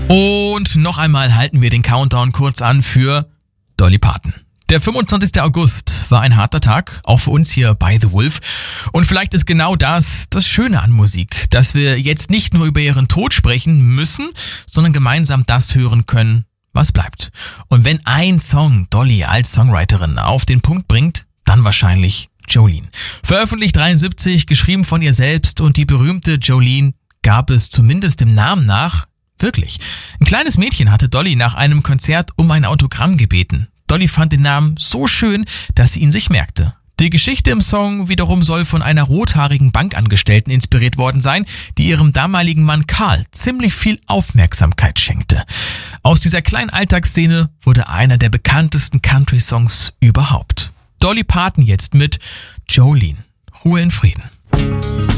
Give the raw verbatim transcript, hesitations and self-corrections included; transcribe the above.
Und noch einmal halten wir den Countdown kurz an für Dolly Parton. Der fünfundzwanzigster August war ein harter Tag, auch für uns hier bei The Wolf. Und vielleicht ist genau das das Schöne an Musik, dass wir jetzt nicht nur über ihren Tod sprechen müssen, sondern gemeinsam das hören können, was bleibt. Und wenn ein Song Dolly als Songwriterin auf den Punkt bringt, dann wahrscheinlich Jolene. Veröffentlicht dreiundsiebzig, geschrieben von ihr selbst, und die berühmte Jolene gab es zumindest dem Namen nach wirklich. Ein kleines Mädchen hatte Dolly nach einem Konzert um ein Autogramm gebeten. Dolly fand den Namen so schön, dass sie ihn sich merkte. Die Geschichte im Song wiederum soll von einer rothaarigen Bankangestellten inspiriert worden sein, die ihrem damaligen Mann Carl ziemlich viel Aufmerksamkeit schenkte. Aus dieser kleinen Alltagsszene wurde einer der bekanntesten Country-Songs überhaupt. Dolly Parton jetzt mit Jolene. Ruhe in Frieden.